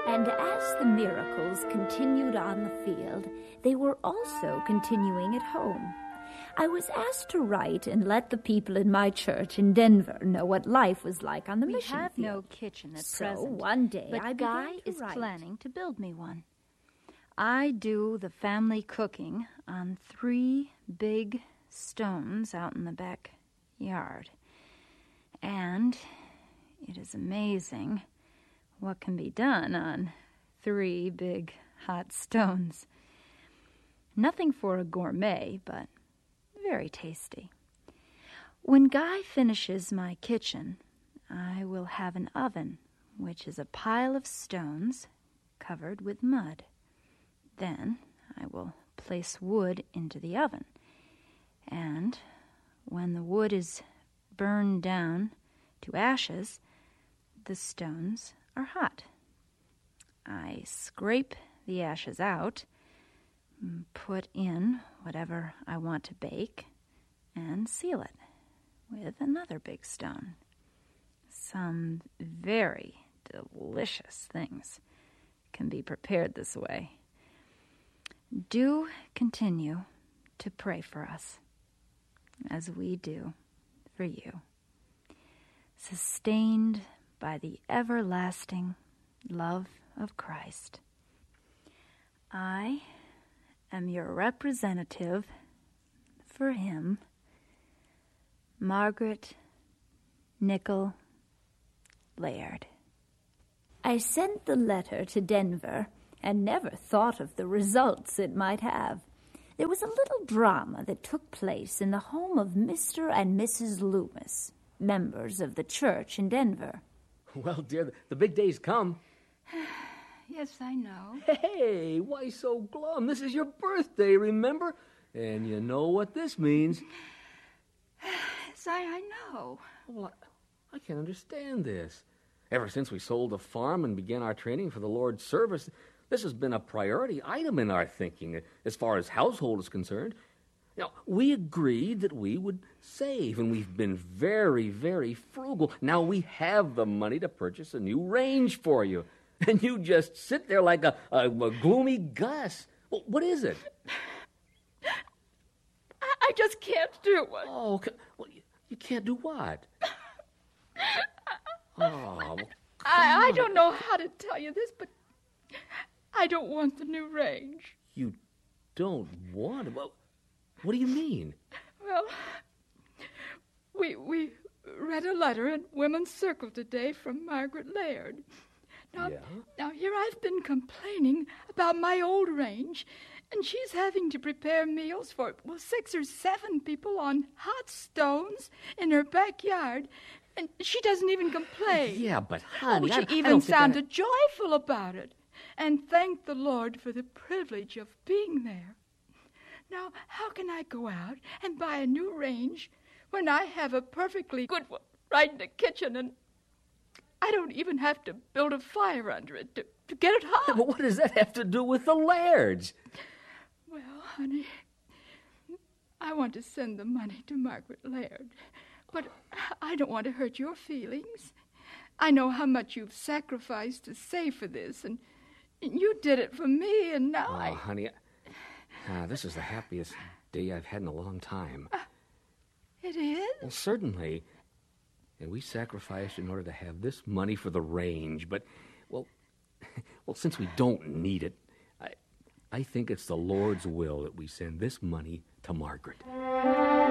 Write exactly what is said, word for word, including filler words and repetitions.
And as the miracles continued on the field, they were also continuing at home. I was asked to write and let the people in my church in Denver know what life was like on the we mission have field. no kitchen at so present. one day but I Guy began to is write. planning to build me one. I do the family cooking on three big stones out in the backyard. And it is amazing what can be done on three big hot stones. Nothing for a gourmet, but very tasty. When Guy finishes my kitchen, I will have an oven, which is a pile of stones covered with mud. Then I will place wood into the oven, and when the wood is burned down to ashes, the stones are hot. I scrape the ashes out, put in whatever I want to bake, and seal it with another big stone. Some very delicious things can be prepared this way. Do continue to pray for us, as we do for you, sustained by the everlasting love of Christ. I am your representative for him, Margaret Nickel Laird. I sent the letter to Denver and never thought of the results it might have. There was a little drama that took place in the home of Mister and Missus Loomis, members of the church in Denver. Well, dear, the big day's come. Yes, I know. Hey, why so glum? This is your birthday, remember? And you know what this means. Yes, I, I know. Well, I, I can't understand this. Ever since we sold the farm and began our training for the Lord's service, this has been a priority item in our thinking as far as household is concerned. Now, we agreed that we would save, and we've been very, very frugal. Now we have the money to purchase a new range for you. And you just sit there like a, a, a gloomy Gus. Well, what is it? I, I just can't do it. Oh, well, you, you can't do what? Oh, well, I, I don't know how to tell you this, but I don't want the new range. You don't want it? Well, what do you mean? Well, we we read a letter in Women's Circle today from Margaret Laird. Now, yeah? now here I've been complaining about my old range, and she's having to prepare meals for, well, six or seven people on hot stones in her backyard, and she doesn't even complain. Yeah, but honey, oh, she I, even I don't sounded think joyful about it, and thanked the Lord for the privilege of being there. Now, how can I go out and buy a new range when I have a perfectly good one right in the kitchen, and I don't even have to build a fire under it to, to get it hot? Yeah, but what does that have to do with the Lairds? Well, honey, I want to send the money to Margaret Laird, but I don't want to hurt your feelings. I know how much you've sacrificed to save for this, and, and you did it for me, and now oh, I... honey, uh, this is the happiest day I've had in a long time. Uh, it is? Well, certainly. And we sacrificed in order to have this money for the range, but, well, well, since we don't need it, I, I think it's the Lord's will that we send this money to Margaret.